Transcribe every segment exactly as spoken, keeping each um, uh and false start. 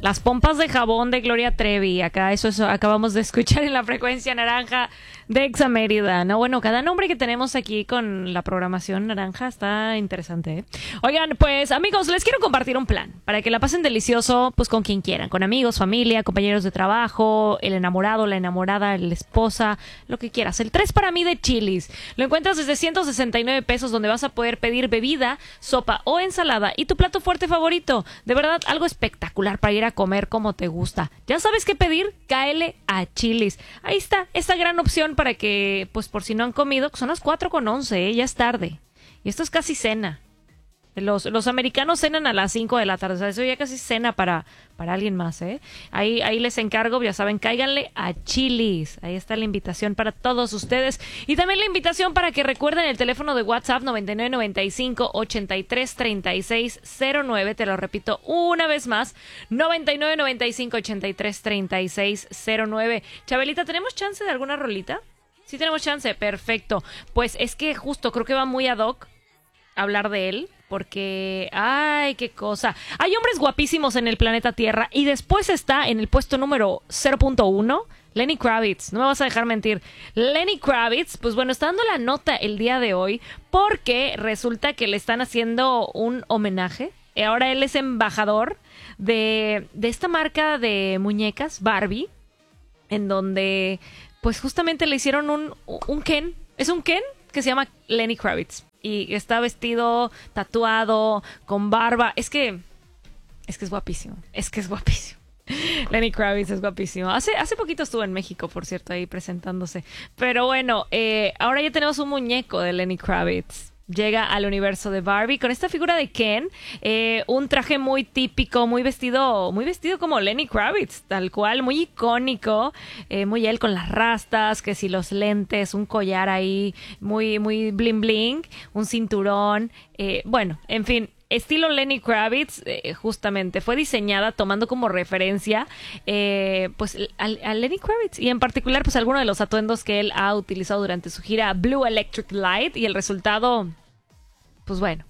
Las pompas de jabón de Gloria Trevi. Acá eso, eso acabamos de escuchar en la frecuencia naranja de Exa Mérida, ¿no? Bueno, cada nombre que tenemos aquí con la programación naranja está interesante, ¿eh? Oigan, pues amigos, les quiero compartir un plan para que la pasen delicioso, pues con quien quieran, con amigos, familia, compañeros de trabajo, el enamorado, la enamorada, la esposa, lo que quieras. El tres para mí de Chili's. Lo encuentras desde ciento sesenta y nueve pesos, donde vas a poder pedir bebida, sopa o ensalada y tu plato fuerte favorito. De verdad, algo espectacular para ir a comer como te gusta. ¿Ya sabes qué pedir? Cáele a Chili's. Ahí está, esta gran opción para que, pues por si no han comido, son las cuatro con once, ¿eh? Ya es tarde. Y esto es casi cena. Los, los americanos cenan a las cinco de la tarde. O sea, eso ya casi cena para, para alguien más, ¿eh? Ahí, ahí les encargo, ya saben, cáiganle a Chili's. Ahí está la invitación para todos ustedes. Y también la invitación para que recuerden el teléfono de WhatsApp noventa y nueve noventa y cinco ochenta y tres treinta y seis cero nueve. Te lo repito una vez más. noventa y nueve noventa y cinco ochenta y tres treinta y seis cero nueve. Chabelita, ¿tenemos chance de alguna rolita? Sí tenemos chance, perfecto. Pues es que justo creo que va muy ad hoc hablar de él. Porque, ay, qué cosa. Hay hombres guapísimos en el planeta Tierra. Y después está en el puesto número cero punto uno, Lenny Kravitz. No me vas a dejar mentir. Lenny Kravitz, pues bueno, está dando la nota el día de hoy. Porque resulta que le están haciendo un homenaje. Ahora él es embajador de, de esta marca de muñecas, Barbie. En donde, pues justamente le hicieron un, un Ken. ¿Es un Ken? Que se llama Lenny Kravitz. Y está vestido, tatuado, con barba. Es que, es que es guapísimo. Es que es guapísimo. Lenny Kravitz es guapísimo. Hace, hace poquito estuvo en México, por cierto, ahí presentándose. Pero bueno, eh, ahora ya tenemos un muñeco de Lenny Kravitz. Llega al universo de Barbie con esta figura de Ken, eh, un traje muy típico, muy vestido, muy vestido como Lenny Kravitz, tal cual, muy icónico, eh, muy él con las rastas, que si los lentes, un collar ahí, muy, muy bling bling, un cinturón, eh, bueno, en fin. Estilo Lenny Kravitz, eh, justamente, fue diseñada tomando como referencia eh, pues a, a Lenny Kravitz y en particular pues algunos de los atuendos que él ha utilizado durante su gira Blue Electric Light y el resultado, pues bueno,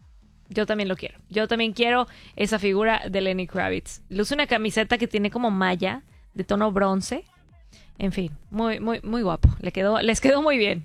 yo también lo quiero. Yo también quiero esa figura de Lenny Kravitz. Luce una camiseta que tiene como malla de tono bronce. En fin, muy, muy, muy guapo. Le quedó, les quedó muy bien.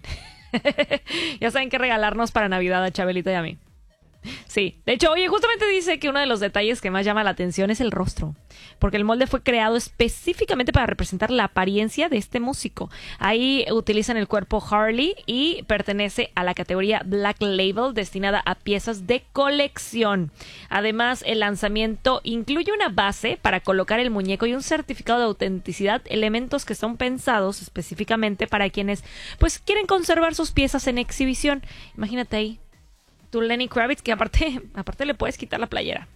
Ya saben qué regalarnos para Navidad a Chabelita y a mí. Sí, de hecho, oye, justamente dice que uno de los detalles que más llama la atención es el rostro, porque el molde fue creado específicamente para representar la apariencia de este músico. Ahí utilizan el cuerpo Harley y pertenece a la categoría Black Label, destinada a piezas de colección. Además, el lanzamiento incluye una base para colocar el muñeco y un certificado de autenticidad, elementos que son pensados específicamente para quienes pues quieren conservar sus piezas en exhibición. Imagínate ahí tu Lenny Kravitz, que aparte, aparte le puedes quitar la playera.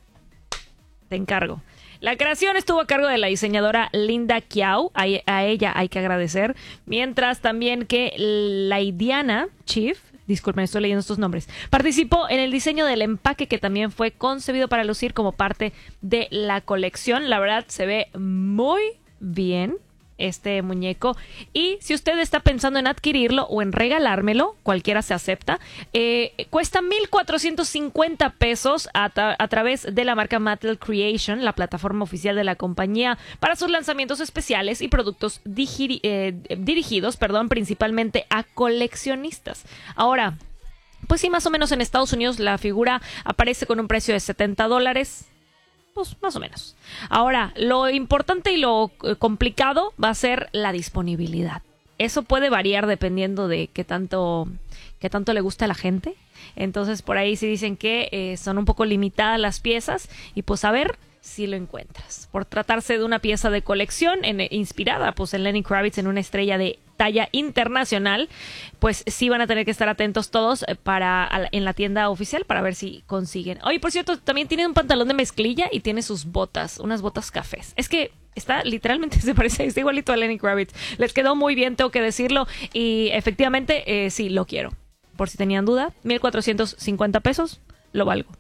Te encargo. La creación estuvo a cargo de la diseñadora Linda Kiao. A, a ella hay que agradecer. Mientras también que Laidiana Chief, disculpen, estoy leyendo estos nombres, participó en el diseño del empaque, que también fue concebido para lucir como parte de la colección. La verdad, se ve muy bien este muñeco, y si usted está pensando en adquirirlo o en regalármelo, cualquiera se acepta. Eh, cuesta mil cuatrocientos cincuenta pesos a, tra- a través de la marca Mattel Creation, la plataforma oficial de la compañía para sus lanzamientos especiales y productos digiri- eh, dirigidos, perdón, principalmente a coleccionistas. Ahora, pues sí, más o menos en Estados Unidos la figura aparece con un precio de setenta dólares. Pues más o menos. Ahora, lo importante y lo eh, complicado va a ser la disponibilidad. Eso puede variar dependiendo de qué tanto, qué tanto le gusta a la gente. Entonces, por ahí sí dicen que eh, son un poco limitadas las piezas. Y pues a ver si lo encuentras. Por tratarse de una pieza de colección en, inspirada pues en Lenny Kravitz, en una estrella de talla internacional, pues sí van a tener que estar atentos todos para a, en la tienda oficial para ver si consiguen. Oye, por cierto, también tiene un pantalón de mezclilla y tiene sus botas, unas botas cafés. Es que está literalmente, se parece, está igualito a Lenny Kravitz. Les quedó muy bien, tengo que decirlo, y efectivamente eh, sí, lo quiero. Por si tenían duda, mil cuatrocientos cincuenta pesos, lo valgo.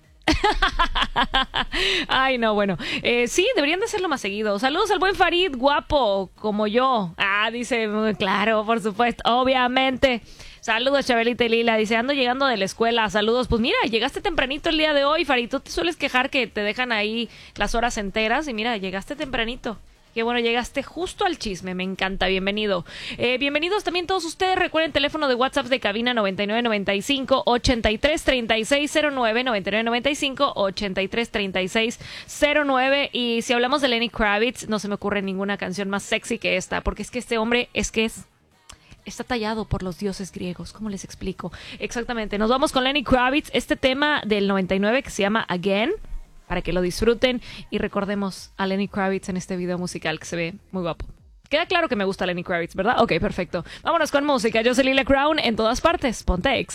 Ay, no, bueno. Eh, sí, deberían de hacerlo más seguido. Saludos al buen Farid, guapo, como yo. Ah, dice, claro, por supuesto, obviamente. Saludos, Chabelita y Lila. Dice, ando llegando de la escuela. Saludos. Pues mira, llegaste tempranito el día de hoy, Fari. Tú te sueles quejar que te dejan ahí las horas enteras. Y mira, llegaste tempranito. Qué bueno, llegaste justo al chisme, me encanta, bienvenido. Eh, bienvenidos también todos ustedes, recuerden teléfono de WhatsApp de cabina noventa y nueve noventa y cinco, ochenta y tres, treinta y seis cero nueve, noventa y nueve noventa y cinco, ochenta y tres, treinta y seis cero nueve. Y si hablamos de Lenny Kravitz, no se me ocurre ninguna canción más sexy que esta, porque es que este hombre es que es... está tallado por los dioses griegos. ¿Cómo les explico? Exactamente, nos vamos con Lenny Kravitz, este tema del noventa y nueve que se llama Again, para que lo disfruten y recordemos a Lenny Kravitz en este video musical que se ve muy guapo. Queda claro que me gusta Lenny Kravitz, ¿verdad? Ok, perfecto. Vámonos con música. Yo soy Lila Crown en todas partes. Ponte Exa.